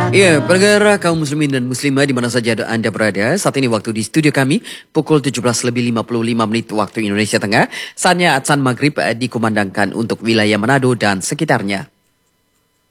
Ya, pendengar kaum muslimin dan muslimah di mana saja anda berada. Saat ini waktu di studio kami pukul 17:55 waktu Indonesia Tengah. Saatnya azan maghrib dikumandangkan untuk wilayah Manado dan sekitarnya.